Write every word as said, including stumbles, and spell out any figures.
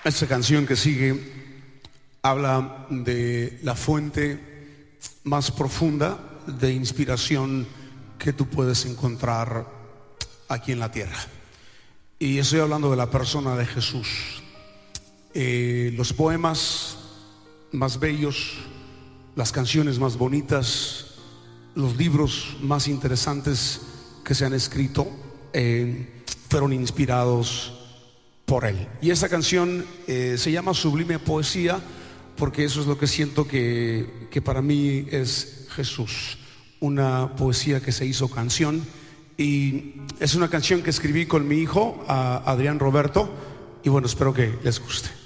Esta canción que sigue habla de la fuente más profunda de inspiración que tú puedes encontrar aquí en la tierra. Y estoy hablando de la persona de Jesús. Eh, los poemas más bellos, las canciones más bonitas, los libros más interesantes que se han escrito eh, fueron inspirados por él. Y esa canción eh, se llama Sublime Poesía, porque eso es lo que siento que, que para mí es Jesús, una poesía que se hizo canción. Y es una canción que escribí con mi hijo, a Adrián Roberto, y bueno, espero que les guste.